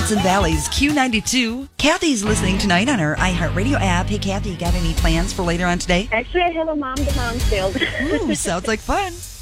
Hudson Valley's Q92. Kathy's listening tonight on our iHeartRadio app. Hey, Kathy, you got any plans for later on today? Actually, I have a mom-to-mom sale. Ooh, sounds like fun.